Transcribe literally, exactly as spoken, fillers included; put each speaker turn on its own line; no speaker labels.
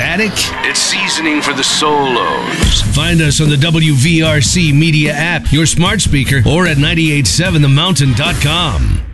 Attic?
It's seasoning for the solos.
Find us on the W V R C Media app, your smart speaker, or at nine eight seven the mountain dot com.